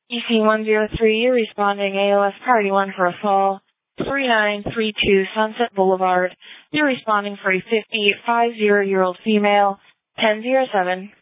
EC103, you're responding AOS Party 1 for a fall. 3932 Sunset Boulevard. You're responding for a 50-year-old female. 1007.